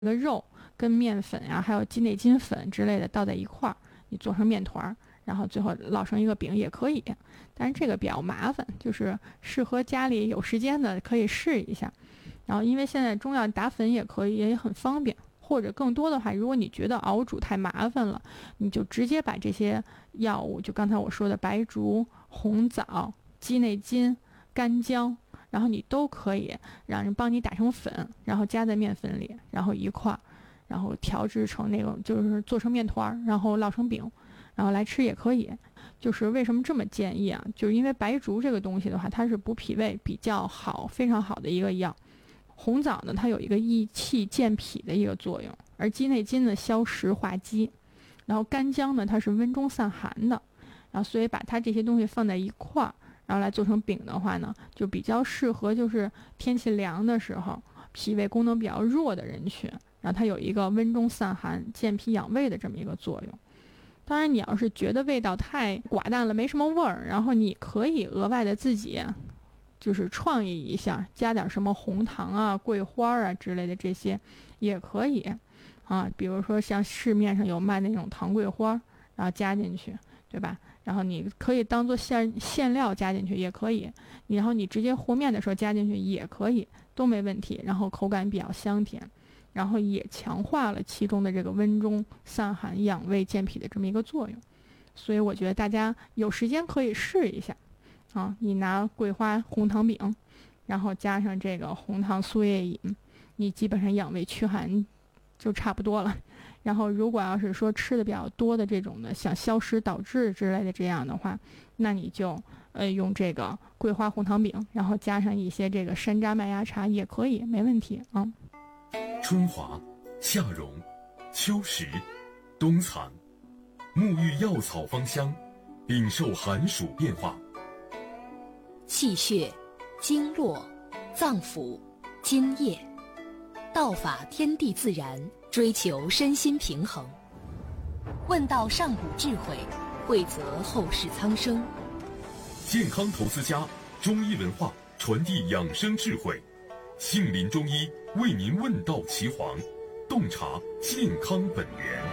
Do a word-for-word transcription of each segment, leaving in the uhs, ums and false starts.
这个肉跟面粉啊，还有鸡内金粉之类的倒在一块儿，你做成面团，然后最后烙成一个饼也可以。但是这个比较麻烦，就是适合家里有时间的可以试一下。然后因为现在中药打粉也可以，也很方便。或者更多的话，如果你觉得熬煮太麻烦了，你就直接把这些药物，就刚才我说的白术、红枣、鸡内金、干姜，然后你都可以让人帮你打成粉，然后加在面粉里，然后一块儿，然后调制成那种就是做成面团，然后烙成饼，然后来吃也可以。就是为什么这么建议啊？就是因为白术这个东西的话，它是补脾胃比较好、非常好的一个药。红枣呢，它有一个益气健脾的一个作用，而鸡内金呢消食化积，然后干姜呢它是温中散寒的，然后所以把它这些东西放在一块儿，然后来做成饼的话呢，就比较适合就是天气凉的时候，脾胃功能比较弱的人群，然后它有一个温中散寒、健脾养胃的这么一个作用。当然，你要是觉得味道太寡淡了，没什么味儿，然后你可以额外的自己。就是创意一下，加点什么红糖啊、桂花啊之类的，这些也可以啊。比如说像市面上有卖那种糖桂花，然后加进去，对吧？然后你可以当做馅馅料加进去也可以，然后你直接和面的时候加进去也可以，都没问题。然后口感比较香甜，然后也强化了其中的这个温中散寒、养胃健脾的这么一个作用。所以我觉得大家有时间可以试一下。啊，你拿桂花红糖饼，然后加上这个红糖苏叶饮，你基本上养胃驱寒就差不多了。然后如果要是说吃的比较多的这种的，像消食导滞之类的这样的话，那你就呃用这个桂花红糖饼，然后加上一些这个山楂麦芽茶也可以，没问题啊。 春华、夏蓉、秋实、冬藏，沐浴药草芳香，禀受寒暑变化。 气血、经络、脏腑、津液，道法天地自然，追求身心平衡。问道上古智慧，惠泽后世苍生。 健康投资家，中医文化传递养生智慧，杏林中医为您问道岐黄，洞察健康本源。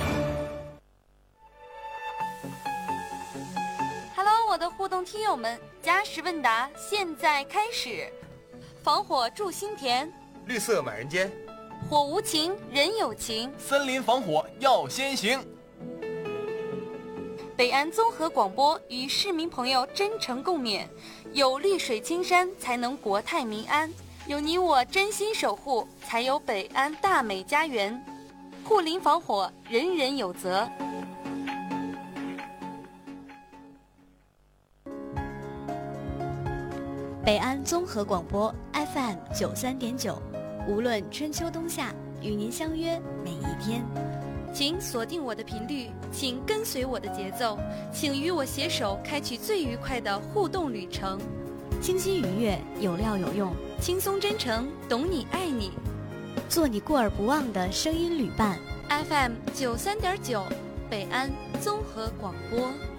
我的互动听友们，加时问答现在开始。防火助心田， 绿色满人间， 火无情人有情， 森林防火要先行。 北安综合广播与市民朋友真诚共勉，有绿水青山才能国泰民安，有你我真心守护才有北安大美家园。护林防火人人有责。 北安综合广播 F M 九三点九，无论春秋冬夏，与您相约每一天。 请锁定我的频率，请跟随我的节奏，请与我携手开启最愉快的互动旅程。 清新愉悦，有料有用， 轻松真诚，懂你爱你， 做你过而不忘的声音旅伴。 F M 九三点九，北安综合广播。